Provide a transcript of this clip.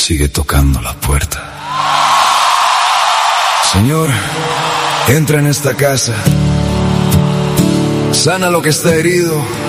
sigue tocando la puerta. Señor, entra en esta casa, sana lo que está herido,